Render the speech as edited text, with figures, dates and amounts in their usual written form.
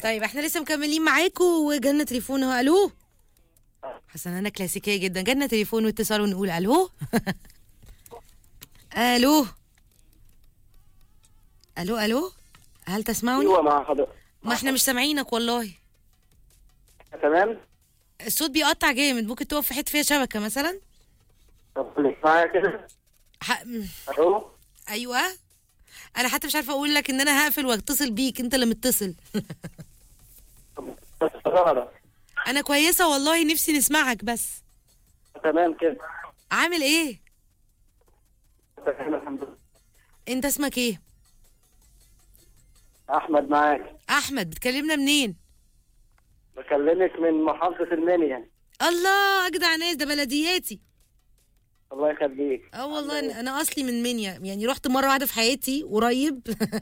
طيب احنا لسه مكملين معاكم وجالنا تليفون اهو. الو. حاسه انا كلاسيكيه جدا، جالنا تليفون واتصال ونقول الو. الو الو الو، هل تسمعني؟ ايوه مع حضرتك. ما احنا مش سامعينك والله. تمام. الصوت بيقطع جامد، ممكن تقف في حته فيها شبكه مثلا. طب ليه معايا كده؟ الو. ايوه، انا حتى مش عارفه اقول لك ان انا هقفل واتصل بيك، انت اللي متصل. انا كويسه والله، نفسي نسمعك بس. تمام كده. عامل ايه؟ تمام الحمد لله. انت اسمك ايه؟ احمد معاك. احمد، بتكلمنا منين؟ بكلمك من محافظة المنيا. الله، اجدع ناس، ده بلدياتي. الله يخليك. والله انا اصلي من منيا، يعني رحت مره واحده في حياتي قريب.